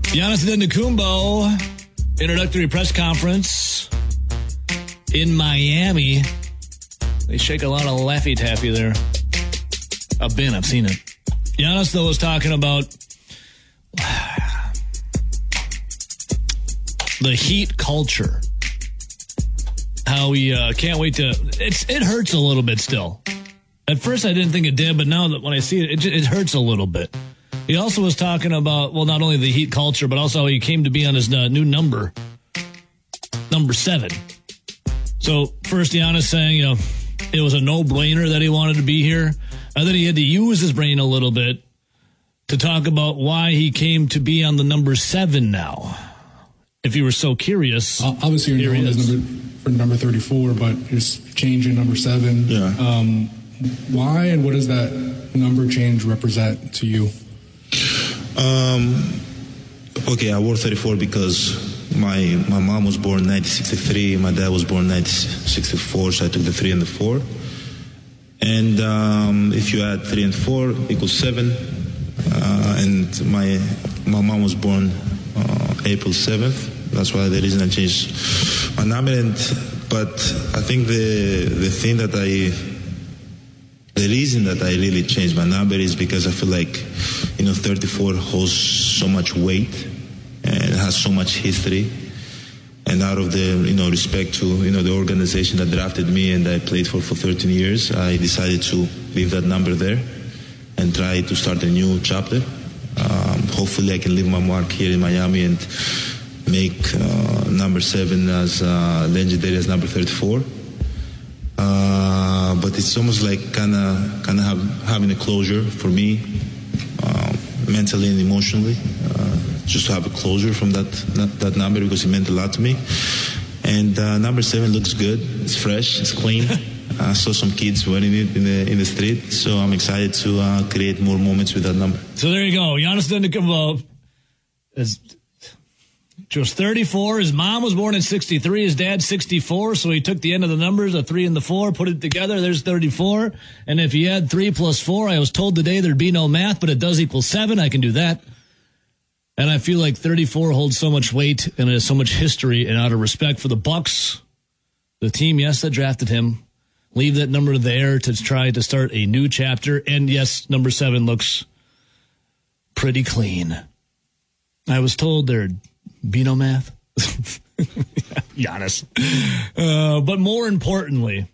Giannis Antetokounmpo, introductory press conference in Miami. They shake a lot of Laffy Taffy there. I've seen it. Giannis, though, was talking about the Heat culture. How he can't wait to... It hurts a little bit still. At first, I didn't think it did, but now that when I see it, it hurts a little bit. He also was talking about, well, not only the Heat culture, but also how he came to be on his new number 7. So, first, Giannis saying, it was a no-brainer that he wanted to be here. And then he had to use his brain a little bit to talk about why he came to be on the number 7 now. If you were so curious. Obviously, you're known as number 34, but it's changing number 7. Yeah. Why and what does that number change represent to you? Okay, I wore 34 because my mom was born in 1963, my dad was born in 1964, so I took the 3 and the 4. And if you add 3 and 4 equals 7, and my mom was born April 7th. That's why the reason I changed my number. But I think the reason that I really changed my number is because I feel like, 34 holds so much weight and it has so much history. And out of the, respect to, the organization that drafted me and I played for 13 years, I decided to leave that number there and try to start a new chapter. Hopefully I can leave my mark here in Miami and make number 7 as legendary as number 34. But it's almost like kind of having a closure for me, mentally and emotionally, just to have a closure from that number because it meant a lot to me. And number 7 looks good. It's fresh. It's clean. I saw some kids wearing it in the street, so I'm excited to create more moments with that number. So there you go. Giannis Antetokounmpo is just 34. His mom was born in 63. His dad 64. So he took the end of the numbers, a 3 and the 4, put it together. There's 34. And if you add 3 plus 4, I was told today there'd be no math, but it does equal 7. I can do that. And I feel like 34 holds so much weight and has so much history. And out of respect for the Bucks, the team, yes, that drafted him, leave that number there to try to start a new chapter. And yes, number 7 looks pretty clean. I was told there'd be no math. Giannis. But more importantly,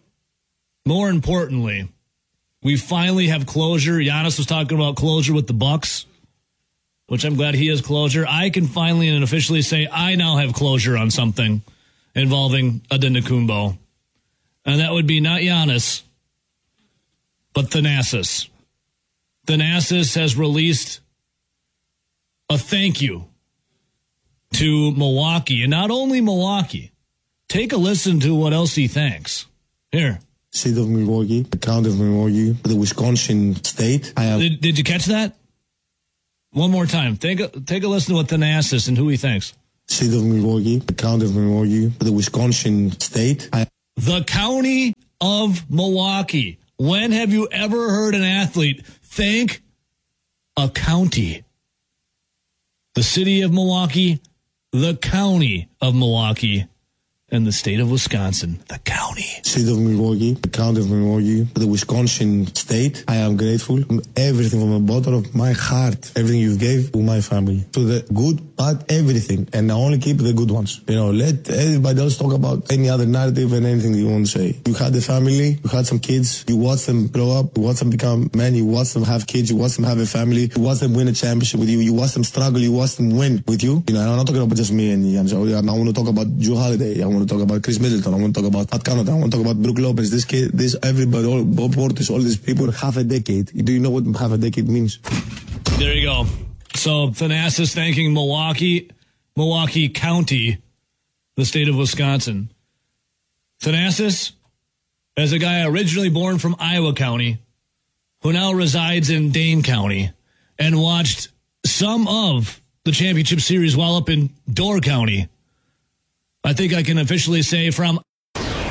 we finally have closure. Giannis was talking about closure with the Bucks, which I'm glad he has closure. I can finally and officially say I now have closure on something involving Antetokounmpo. And that would be not Giannis, but Thanasis. Thanasis has released a thank you to Milwaukee. And not only Milwaukee. Take a listen to what else he thanks. Here. State of Milwaukee, the county of Milwaukee, the Wisconsin state. Did you catch that? One more time. Take a listen to what Thanasis and who he thanks. State of Milwaukee, the county of Milwaukee, the Wisconsin state. The county of Milwaukee. When have you ever heard an athlete thank a county? The city of Milwaukee, the county of Milwaukee, and the state of Wisconsin, the county. State of Milwaukee, the county of Milwaukee, the Wisconsin state. I am grateful from everything from the bottom of my heart. Everything you gave to my family. To the good, bad, everything. And I only keep the good ones. Let everybody else talk about any other narrative and anything you want to say. You had a family, you had some kids, you watched them grow up, you watched them become men, you watched them have kids, you watched them have a family, you watched them win a championship with you, you watched them struggle, you watched them win with you. I'm not talking about just me and Ian. I want to talk about Jrue Holiday, I want to talk about Chris Middleton, I want to talk about Pat Connaughton, I want to talk about Brook Lopez, this kid, everybody, all Bob Portis, all these people, half a decade. Do you know what half a decade means? There you go. So Thanasis thanking Milwaukee County, the state of Wisconsin. Thanasis, as a guy originally born from Iowa County, who now resides in Dane County, and watched some of the championship series while up in Door County, I think I can officially say from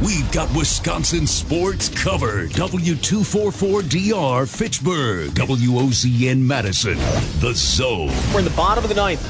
we've got Wisconsin sports covered. W244DR Fitchburg, WOCN Madison, The Zone. We're in the bottom of the ninth.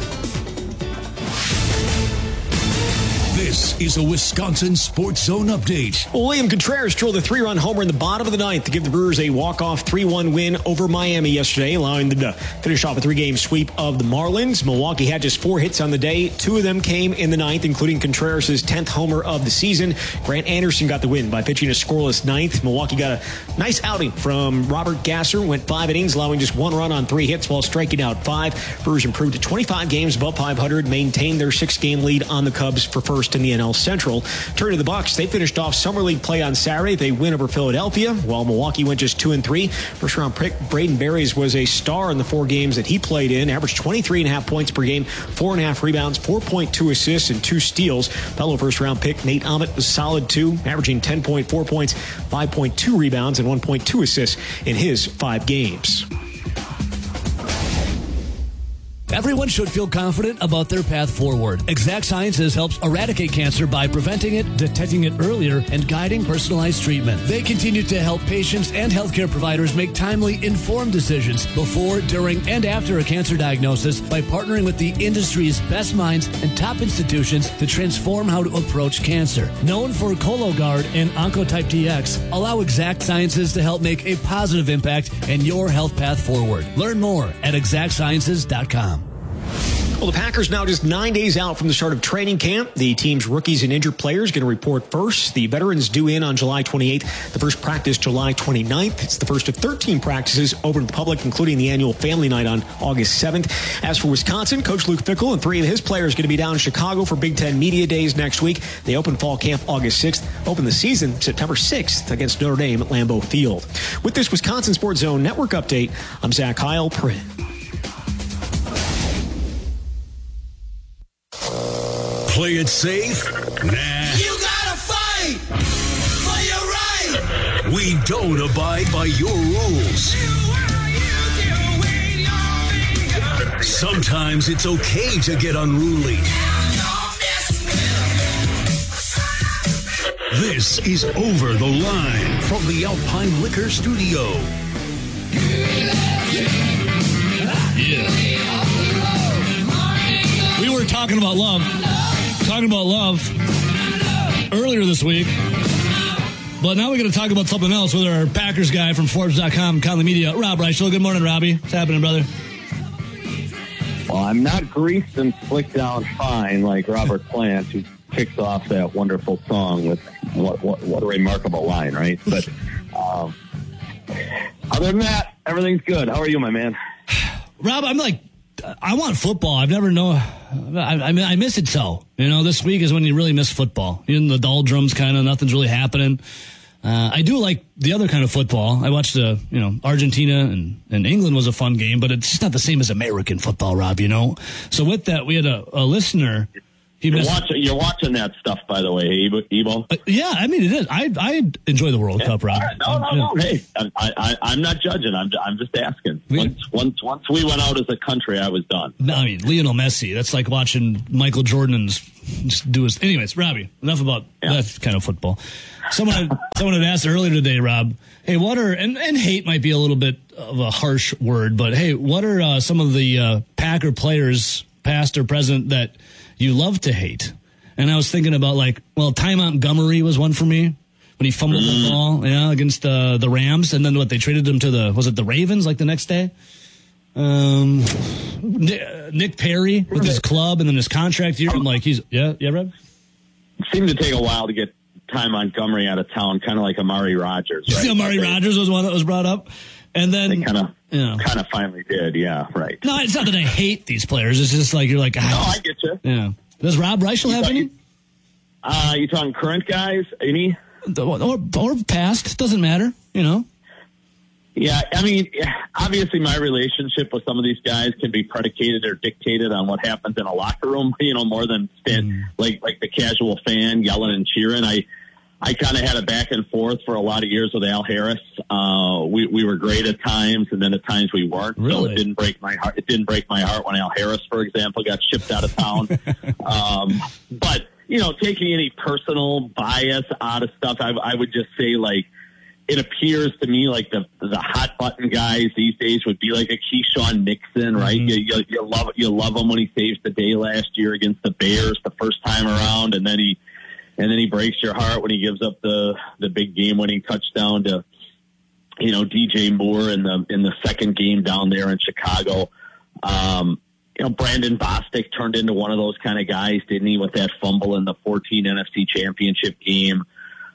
This is a Wisconsin Sports Zone update. Well, William Contreras drilled a 3-run homer in the bottom of the ninth to give the Brewers a walk-off 3-1 win over Miami yesterday, allowing them to finish off a 3-game sweep of the Marlins. Milwaukee had just 4 hits on the day. 2 of them came in the ninth, including Contreras' 10th homer of the season. Grant Anderson got the win by pitching a scoreless ninth. Milwaukee got a nice outing from Robert Gasser, went 5 innings, allowing just 1 run on 3 hits while striking out 5. Brewers improved to 25 games above 500, maintained their 6-game lead on the Cubs for first in the NL Central. Turning to the Bucks, they finished off Summer League play on Saturday. They win over Philadelphia, while Milwaukee went just 2-3. First round pick Braden Berries was a star in the 4 games that he played in. Averaged 23.5 points per game, 4.5 rebounds, 4.2 assists, and 2 steals. Fellow first round pick Nate Ahmet was solid too, averaging 10.4 points, 5.2 rebounds, and 1.2 assists in his 5 games. Everyone should feel confident about their path forward. Exact Sciences helps eradicate cancer by preventing it, detecting it earlier, and guiding personalized treatment. They continue to help patients and healthcare providers make timely, informed decisions before, during, and after a cancer diagnosis by partnering with the industry's best minds and top institutions to transform how to approach cancer. Known for Cologuard and Oncotype DX, allow Exact Sciences to help make a positive impact in your health path forward. Learn more at exactsciences.com. Well, the Packers now just 9 days out from the start of training camp. The team's rookies and injured players going to report first. The veterans due in on July 28th. The first practice July 29th. It's the first of 13 practices open to the public, including the annual family night on August 7th. As for Wisconsin, Coach Luke Fickell and 3 of his players going to be down in Chicago for Big Ten Media Days next week. They open fall camp August 6th. Open the season September 6th against Notre Dame at Lambeau Field. With this Wisconsin Sports Zone Network update, I'm Zach Heilprin. Play it safe? Nah. You gotta fight for your right. We don't abide by your rules. Sometimes it's okay to get unruly. This is Over the Line from the Alpine Liquor Studio. Yeah. We were talking about love earlier this week, but now we're going to talk about something else with our Packers guy from Forbes.com, Conley Media, Rob Reichel. Good morning, Robbie. What's happening, brother? Well, I'm not greased and slicked down fine like Robert Plant, who kicks off that wonderful song with what a remarkable line, right? But other than that, everything's good. How are you, my man? Rob, I'm like, I want football. I've never known. I mean, I miss it so. You know, this week is when you really miss football. You're in the doldrums, kind of. Nothing's really happening. I do like the other kind of football. I watched, Argentina and England was a fun game, but it's just not the same as American football, Rob, you know? So with that, we had a listener. You're watching that stuff, by the way, Ebo? Yeah, I mean, it is. I enjoy the World Cup, Rob. No. Hey, I'm not judging. I'm just asking. Once we went out as a country, I was done. No, I mean, Lionel Messi. That's like watching Michael Jordan just do his. Anyways, Robbie, enough about that kind of football. Someone had asked earlier today, Rob. Hey, what are and hate might be a little bit of a harsh word, but hey, what are some of the Packer players, past or present, that you love to hate? And I was thinking about Ty Montgomery was one for me when he fumbled the ball, against the Rams, and then they traded him to the Ravens the next day. Nick Perry with his club and then his contract year. I'm like, Rob? It seemed to take a while to get Ty Montgomery out of town, kind of like Amari Rodgers. Right? Amari Rodgers was one that was brought up. And then they kind of finally did, yeah, right. No, it's not that I hate these players. It's just you're like, I get you. Yeah. Does Rob Reichel have any? You talking current guys? Any? Or past? Doesn't matter. You know. Yeah, I mean, obviously, my relationship with some of these guys can be predicated or dictated on what happens in a locker room. More than like the casual fan yelling and cheering. I kind of had a back and forth for a lot of years with Al Harris. We were great at times, and then at times we weren't. Really? So it didn't break my heart. It didn't break my heart when Al Harris, for example, got shipped out of town. But taking any personal bias out of stuff, I would just say, like, it appears to me like the hot button guys these days would be like a Keyshawn Nixon, right? Mm-hmm. You love him when he saves the day last year against the Bears the first time around, and then he breaks your heart when he gives up the big game winning touchdown to DJ Moore in the second game down there in Chicago. Brandon Bostic turned into one of those kind of guys, didn't he, with that fumble in the 2014 NFC Championship game.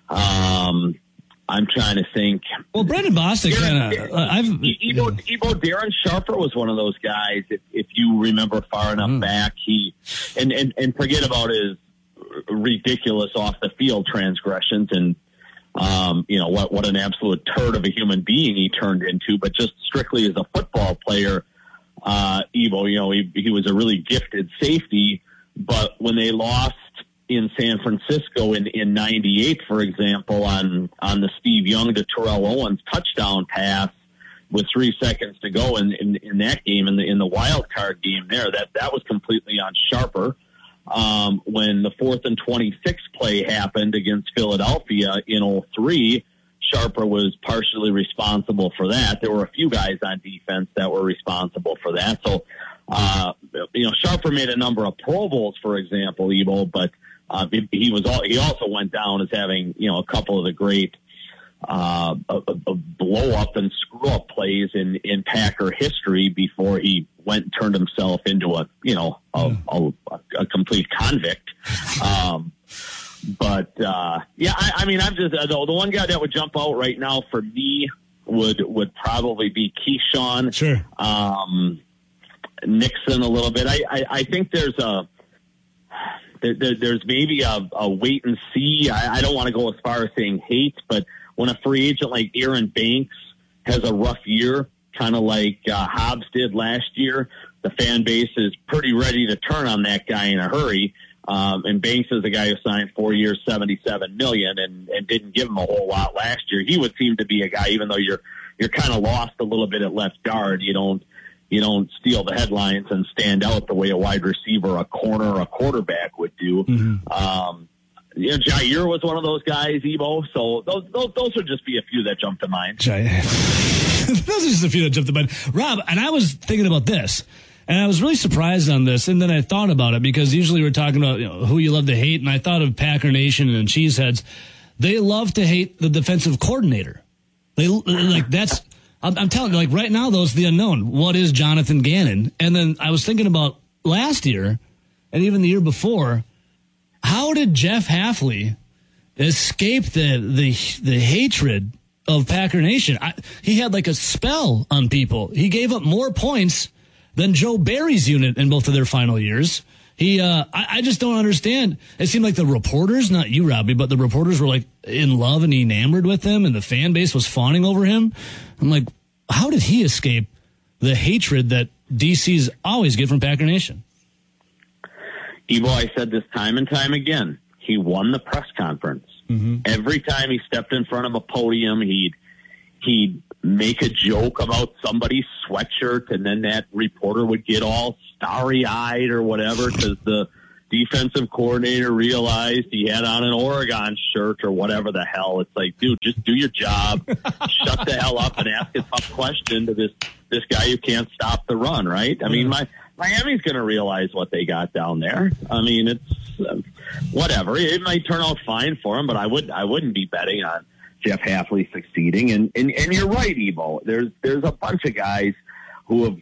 I'm trying to think. Well, Brandon Bostic Ebo Darren Sharper was one of those guys. If you remember far enough back, he and forget about his ridiculous off the field transgressions and what an absolute turd of a human being he turned into. But just strictly as a football player, Ebo, he was a really gifted safety. But when they lost in San Francisco in 98, for example, on the Steve Young to Terrell Owens touchdown pass with 3 seconds to go in that game, in the wild card game there, that was completely on Sharper. When the 4th and 26 play happened against Philadelphia in 2003, Sharper was partially responsible for that. There were a few guys on defense that were responsible for that. So, Sharper made a number of Pro Bowls, for example, Ebo, but he also went down as having, a couple of the great blow up and screw up plays in Packer history before he went and turned himself into a complete convict. I'm just the one guy that would jump out right now for me would probably be Keyshawn. Sure. Nixon a little bit. I think there's maybe a wait and see. I don't want to go as far as saying hate, but when a free agent like Aaron Banks has a rough year, kind of like Hobbs did last year, the fan base is pretty ready to turn on that guy in a hurry. And Banks is a guy who signed 4 years, $77 million, and didn't give him a whole lot last year. He would seem to be a guy, even though you're kind of lost a little bit at left guard, you don't steal the headlines and stand out the way a wide receiver, a corner, or a quarterback would do. Mm-hmm. Jair was one of those guys, Ebo. So those would just be a few that jump to mind. Those are just a few that jump to mind. Rob, and I was thinking about this, and I was really surprised on this, and then I thought about it because usually we're talking about who you love to hate, and I thought of Packer Nation and Cheeseheads. They love to hate the defensive coordinator. I'm telling you, right now, those the unknown. What is Jonathan Gannon? And then I was thinking about last year and even the year before. How did Jeff Hafley escape the hatred of Packer Nation? He had a spell on people. He gave up more points than Joe Barry's unit in both of their final years. I just don't understand. It seemed like the reporters, not you, Robbie, but the reporters were in love and enamored with him, and the fan base was fawning over him. I'm like, how did he escape the hatred that DC's always get from Packer Nation? Evo, I said this time and time again. He won the press conference. Mm-hmm. Every time he stepped in front of a podium, he'd make a joke about somebody's sweatshirt, and then that reporter would get all starry-eyed or whatever because the defensive coordinator realized he had on an Oregon shirt or whatever the hell. It's like, dude, just do your job. Shut the hell up and ask a tough question to this guy who can't stop the run, right? I mean, Miami's going to realize what they got down there. I mean, it's whatever. It might turn out fine for him, but I wouldn't be betting on Jeff Hafley succeeding. And you're right, Evo. There's a bunch of guys who have,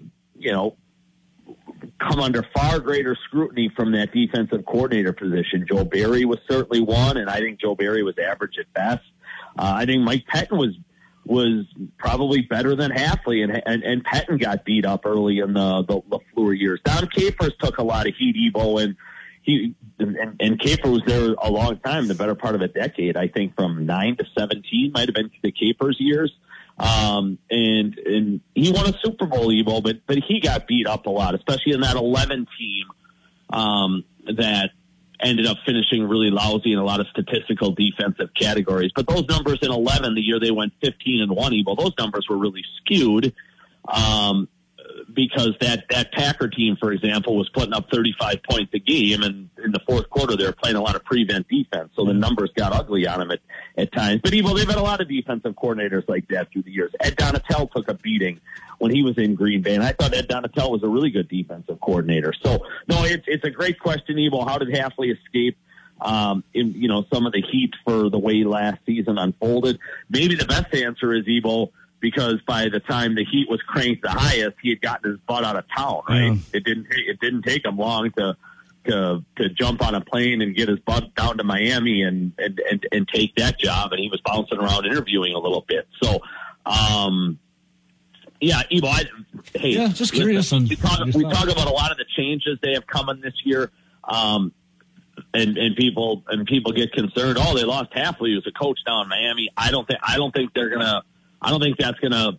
come under far greater scrutiny from that defensive coordinator position. Joe Barry was certainly one, and I think Joe Barry was average at best. I think Mike Pettin was probably better than Hafley, and Pettin got beat up early in the LaFleur years. Don Capers took a lot of heat, Evo, and Capers was there a long time, the better part of a decade, I think from 9 to 17 might have been the Capers years. And he won a Super Bowl, Evo, but he got beat up a lot, especially in that 11 team that ended up finishing really lousy in a lot of statistical defensive categories. But those numbers in 11, the year they went 15-1, Evo, those numbers were really skewed. because that Packer team, for example, was putting up 35 points a game, and in the fourth quarter they were playing a lot of prevent defense, so the numbers got ugly on them at times. But they've had a lot of defensive coordinators like that through the years. Ed Donatel took a beating when he was in Green Bay, and I thought Ed Donatel was a really good defensive coordinator. So, no, it's a great question, Evo. How did Hafley escape some of the heat for the way last season unfolded? Maybe the best answer is, Evo, because by the time the heat was cranked the highest, he had gotten his butt out of town, right? Yeah. It didn't take him long to jump on a plane and get his butt down to Miami and take that job, and he was bouncing around interviewing a little bit. So, yeah, Evo, just curious. We talk about a lot of the changes they have come in this year, and people get concerned. Oh, they lost Hafley, who's a coach down in Miami. I don't think that's gonna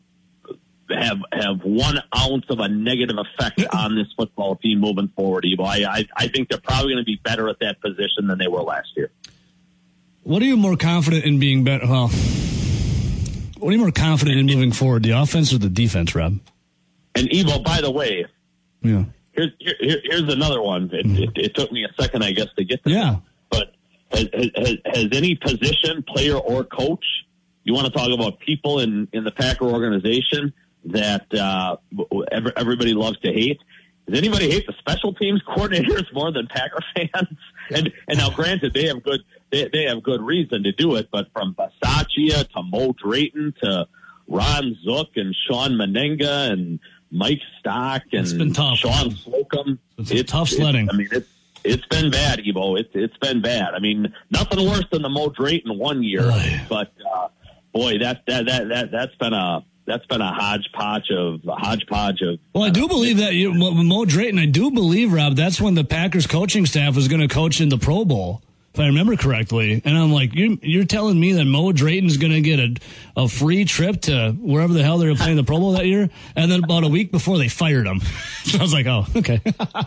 have 1 ounce of a negative effect on this football team moving forward, Evo. I think they're probably going to be better at that position than they were last year. What are you more confident in being better? Well, what are you more confident in moving forward, the offense or the defense, Rob? And Evo, by the way, yeah. Here's another one. It took me a second, I guess, to get to that. But has any position, player, or coach, you want to talk about people in the Packer organization that everybody loves to hate? Does anybody hate the special teams coordinators more than Packer fans? And now, granted, they have good reason to do it. But from Bisaccia to Mo Drayton to Ron Zook and Sean Menenga and Mike Stock and Sean Slocum, it's tough sledding. It's been bad, Evo. It's been bad. I mean, nothing worse than the Mo Drayton 1 year, but boy, that's been a hodgepodge of. Well, I do believe that Mo Drayton. I do believe, Rob, that's when the Packers coaching staff was going to coach in the Pro Bowl, if I remember correctly. And I'm like, you're telling me that Mo Drayton's going to get a free trip to wherever the hell they were playing the Pro Bowl that year? And then about a week before they fired him. So I was like, oh, okay.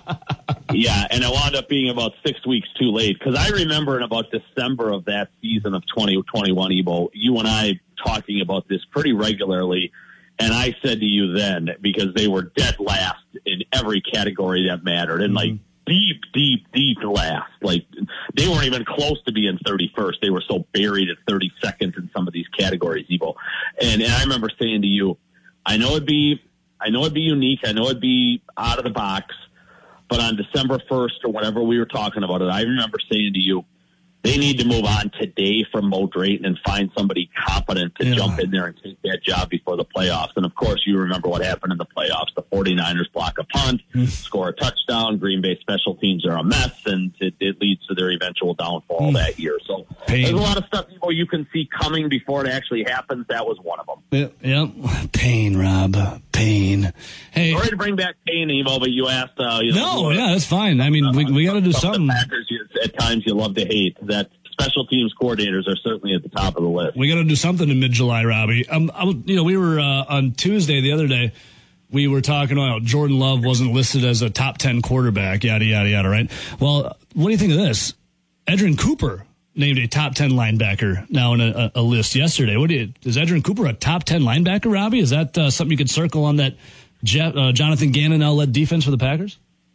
Yeah, and it wound up being about 6 weeks too late. Because I remember in about December of that season of 2021, Evo, you and I talking about this pretty regularly. And I said to you then, because they were dead last in every category that mattered. And like, deep last. Like, they weren't even close to being 31st. They were so buried at 32nd in some of these categories, Evo. And I remember saying to you, I know it'd be unique. I know it'd be out of the box. But on December 1st or whenever we were talking about it, I remember saying to you, they need to move on today from Mo Drayton and find somebody competent to jump in there and take that job before the playoffs. And, of course, you remember what happened in the playoffs. The 49ers block a punt, score a touchdown. Green Bay special teams are a mess, and it leads to their eventual downfall that year. So there's a lot of stuff you can see coming before it actually happens. That was one of them. Yep. Pain, Rob. Pain. Hey, sorry to bring back pain, Evo, but you asked. That's fine. I mean, we got to do something. The Packers, at times, you love to hate. That special teams coordinators are certainly at the top of the list. We got to do something in mid-July, Robbie. We were on Tuesday the other day. We were talking about Jordan Love wasn't listed as a top 10 quarterback, yada yada yada. Right? Well, what do you think of this? Edrin Cooper named a top 10 linebacker now in a list yesterday. Is Edrin Cooper a top 10 linebacker, Robbie? Is that something you could circle on that Jonathan Gannon now led defense for the Packers?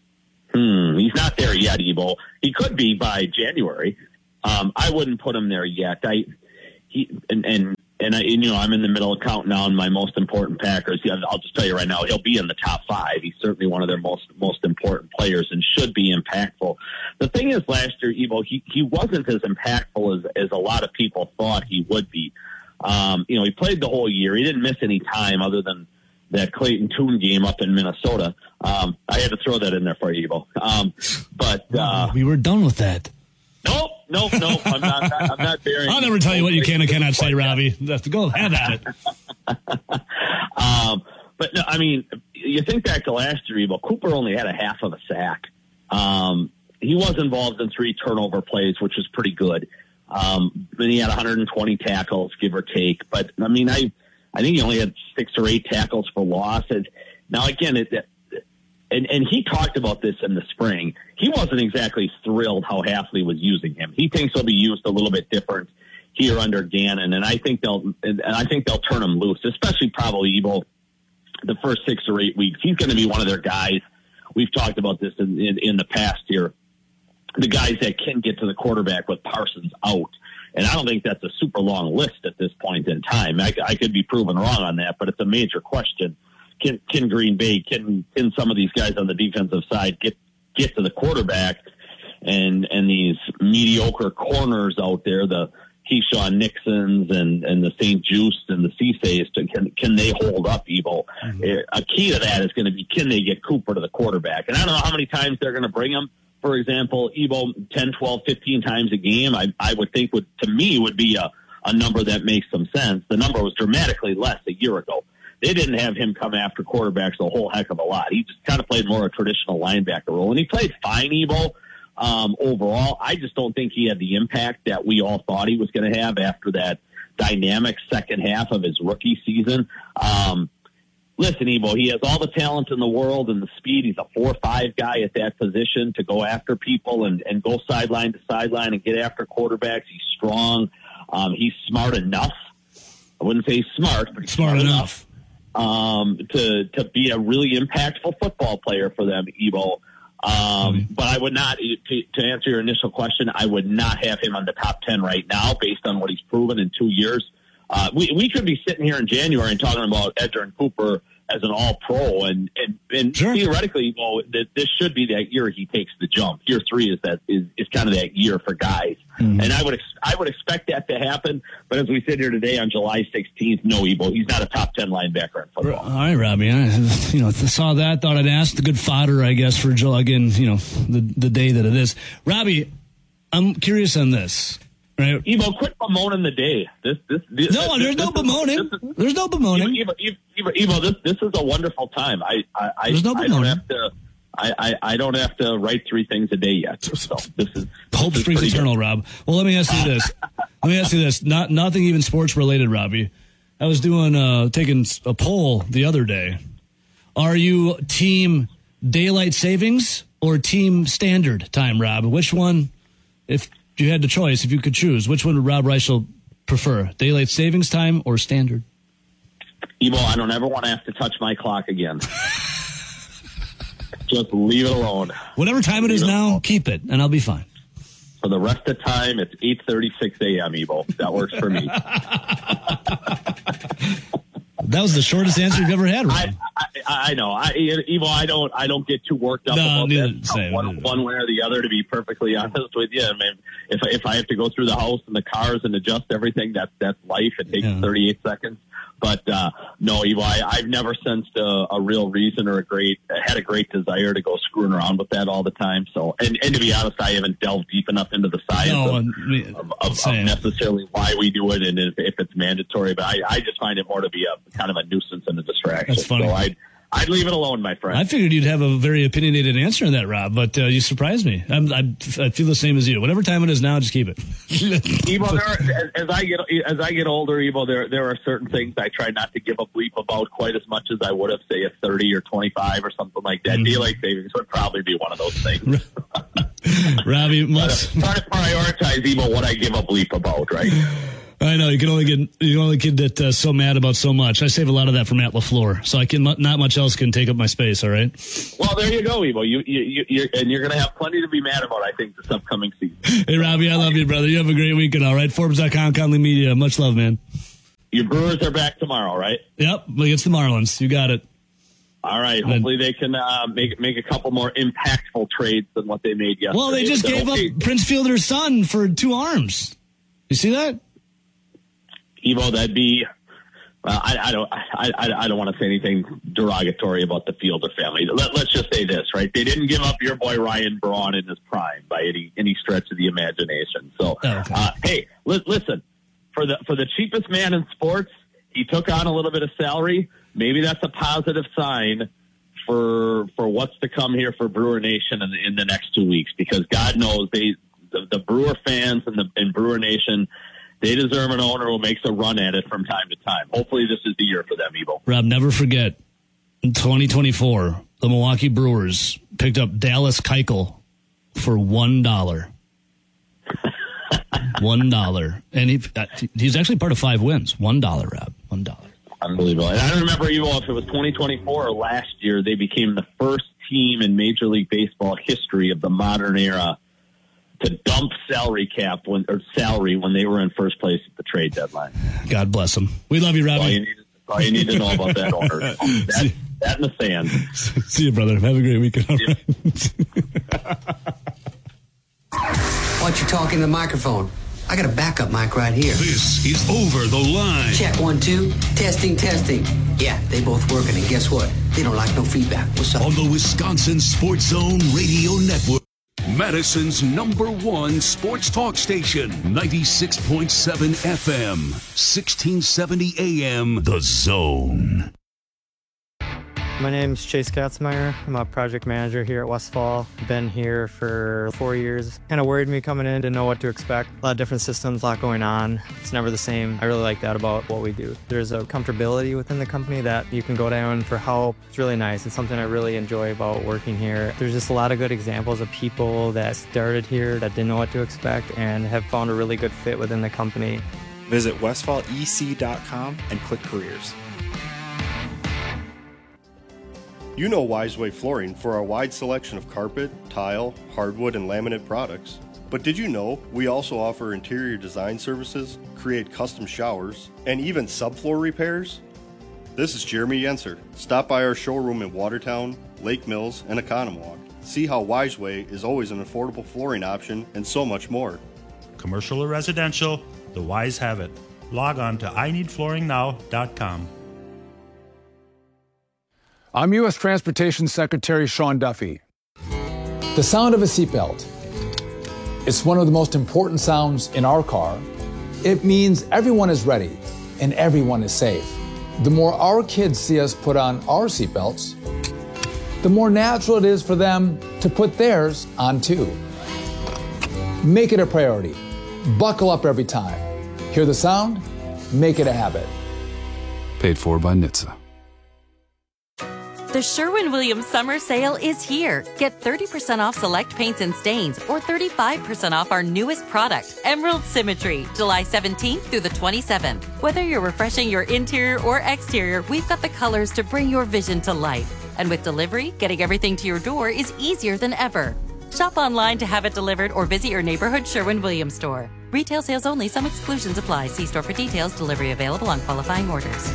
He's not there yet, Evo. He could be by January. I wouldn't put him there yet. I'm in the middle of counting down my most important Packers. I'll just tell you right now, he'll be in the top 5. He's certainly one of their most important players and should be impactful. The thing is, last year, Evo, he wasn't as impactful as a lot of people thought he would be. He played the whole year. He didn't miss any time other than that Clayton Tune game up in Minnesota. I had to throw that in there for you, Evo. We were done with that. Nope. I'm not bearing. I'll never tell you what you can and cannot say, Robbie. Go have at it. But no, I mean, you think back to last year, Evo, Cooper only had a half of a sack. He was involved in 3 turnover plays, which was pretty good. Then he had 120 tackles, give or take. But I mean, I think he only had 6 or 8 tackles for loss. And now again, and he talked about this in the spring. He wasn't exactly thrilled how Hafley was using him. He thinks he'll be used a little bit different here under Gannon, and I think they'll turn him loose, especially probably Evo the first 6 or 8 weeks. He's going to be one of their guys. We've talked about this in the past here. The guys that can get to the quarterback with Parsons out. And I don't think that's a super long list at this point in time. I could be proven wrong on that, but it's a major question. Can Green Bay, can some of these guys on the defensive side get to the quarterback? And these mediocre corners out there, the Keyshawn Nixons and the St. Just and the Ceesays, can they hold up, Evo? Mm-hmm. A key to that is going to be, can they get Cooper to the quarterback? And I don't know how many times they're going to bring him. For example, Evo, 10, 12, 15 times a game, I would think would be a number that makes some sense. The number was dramatically less a year ago. They didn't have him come after quarterbacks a whole heck of a lot. He just kind of played more a traditional linebacker role. And he played fine, Evo, overall. I just don't think he had the impact that we all thought he was going to have after that dynamic second half of his rookie season. Listen, Evo, he has all the talent in the world and the speed. He's a 4-5 guy at that position to go after people and go sideline to sideline and get after quarterbacks. He's strong. He's smart enough. I wouldn't say he's smart, but he's smart enough to be a really impactful football player for them, Evo. But I would not, to answer your initial question, I would not have him on the top 10 right now based on what he's proven in 2 years. We could be sitting here in January and talking about Edgerrin Cooper as an all-pro, and sure, theoretically, this should be that year he takes the jump. Year 3 is kind of that year for guys, and I would expect that to happen. But as we sit here today on July 16th, no, Evo, he's not a top 10 linebacker in football. All right, Robbie. I saw that, thought I'd ask. The good fodder, I guess, for again, the day that it is. Robbie, I'm curious on this. Right. Evo, quit bemoaning the day. There's no bemoaning. There's no bemoaning. Evo, this is a wonderful time. There's no bemoaning. I don't have to write 3 things a day yet. So hope springs eternal, good. Rob. Well, let me ask you this. Nothing even sports related, Robbie. I was taking a poll the other day. Are you team daylight savings or team standard time, Rob? Which one, if you had the choice, if you could choose, which one would Rob Reichel prefer? Daylight savings time or standard? Evo, I don't ever want to have to touch my clock again. Just leave it alone. Whatever time it is now, keep it, and I'll be fine. For the rest of the time, it's 8:36 a.m., Evo. That works for me. That was the shortest answer you've ever had, Rob. I know. Evo, I don't get too worked up about that. One way or the other, to be perfectly honest with you. I mean, if I have to go through the house and the cars and adjust everything, that's life. It takes 38 seconds. But no, Evo, I've never sensed a real reason or had a great desire to go screwing around with that all the time. So, and to be honest, I haven't delved deep enough into the science of necessarily why we do it and if it's mandatory. But I just find it more to be a kind of a nuisance and a distraction. That's funny. So I'd leave it alone, my friend. I figured you'd have a very opinionated answer on that, Rob, but you surprised me. I feel the same as you. Whatever time it is now, just keep it. Evo, as I get older, Evo, there are certain things I try not to give a bleep about quite as much as I would have, say, at 30 or 25 or something like that. Daylight savings would probably be one of those things. Robbie, try to prioritize, Evo, what I give a bleep about, right? I know you can only get so mad about so much. I save a lot of that for Matt LaFleur, so I can not much else can take up my space. All right. Well, there you go, Evo. You're going to have plenty to be mad about, I think, this upcoming season. Hey, Robbie, I love you, brother. You have a great weekend. All right. Forbes.com, Conley Media. Much love, man. Your Brewers are back tomorrow, right? Yep, against the Marlins. You got it. All right. Hopefully they can make a couple more impactful trades than what they made yesterday. Well, they just gave up Prince Fielder's son for 2 arms. You see that? Evo, that'd be. I don't want to say anything derogatory about the Fielder family. Let's just say this, right? They didn't give up your boy Ryan Braun in his prime by any stretch of the imagination. So, hey, listen, for the cheapest man in sports, he took on a little bit of salary. Maybe that's a positive sign for what's to come here for Brewer Nation in the next 2 weeks, because God knows the Brewer fans and Brewer Nation, they deserve an owner who makes a run at it from time to time. Hopefully this is the year for them, Evo. Rob, never forget, in 2024, the Milwaukee Brewers picked up Dallas Keuchel for $1. $1. And he's actually part of 5 wins. $1, Rob. $1. Unbelievable. And I don't remember even if it was 2024 or last year, they became the first team in Major League Baseball history of the modern era to dump salary when they were in first place at the trade deadline. God bless them. We love you, Robbie. All you need to know about that owner. That in the sand. See you, brother. Have a great weekend. All right. Why don't you talk in the microphone? I got a backup mic right here. This is Over the Line. Check 1, 2. Testing. Yeah, they both working, and guess what? They don't like no feedback. What's up? On the Wisconsin Sports Zone Radio Network. Madison's #1 sports talk station. 96.7 FM. 1670 AM. The Zone. My name's Chase Katzmeyer. I'm a project manager here at Westfall. Been here for 4 years. Kind of worried me coming in, didn't know what to expect. A lot of different systems, a lot going on. It's never the same. I really like that about what we do. There's a comfortability within the company that you can go down for help. It's really nice. It's something I really enjoy about working here. There's just a lot of good examples of people that started here that didn't know what to expect and have found a really good fit within the company. Visit westfallec.com and click careers. You know Wiseway Flooring for our wide selection of carpet, tile, hardwood, and laminate products. But did you know we also offer interior design services, create custom showers, and even subfloor repairs? This is Jeremy Yenser. Stop by our showroom in Watertown, Lake Mills, and Economwalk. See how Wiseway is always an affordable flooring option and so much more. Commercial or residential, the Wise have it. Log on to ineedflooringnow.com. I'm U.S. Transportation Secretary Sean Duffy. The sound of a seatbelt. It's one of the most important sounds in our car. It means everyone is ready and everyone is safe. The more our kids see us put on our seatbelts, the more natural it is for them to put theirs on too. Make it a priority. Buckle up every time. Hear the sound? Make it a habit. Paid for by NHTSA. The Sherwin-Williams Summer Sale is here. Get 30% off select paints and stains or 35% off our newest product, Emerald Symmetry, July 17th through the 27th. Whether you're refreshing your interior or exterior, we've got the colors to bring your vision to life. And with delivery, getting everything to your door is easier than ever. Shop online to have it delivered or visit your neighborhood Sherwin-Williams store. Retail sales only. Some exclusions apply. See store for details. Delivery available on qualifying orders.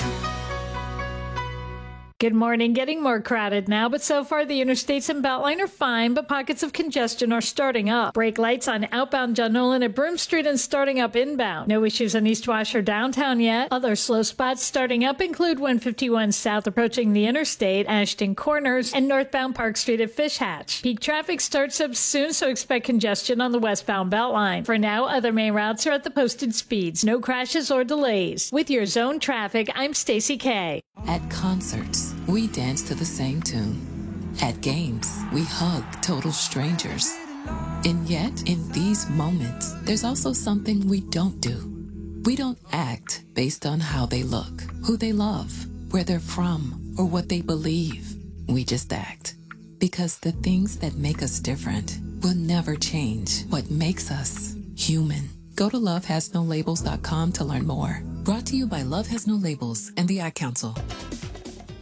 Good morning. Getting more crowded now, but so far the interstates and Beltline are fine, but pockets of congestion are starting up. Brake lights on outbound John Nolan at Broome Street and starting up inbound. No issues on East Wash or downtown yet. Other slow spots starting up include 151 south approaching the interstate, Ashton Corners, and northbound Park Street at Fish Hatch. Peak traffic starts up soon, so expect congestion on the westbound Beltline. For now, other main routes are at the posted speeds. No crashes or delays. With your zone traffic, I'm Stacey K. At concerts, we dance to the same tune. At games, we hug total strangers. And yet, in these moments, there's also something we don't do. We don't act based on how they look, who they love, where they're from, or what they believe. We just act. Because the things that make us different will never change what makes us human. Go to lovehasnolabels.com to learn more. Brought to you by Love Has No Labels and the Ad Council.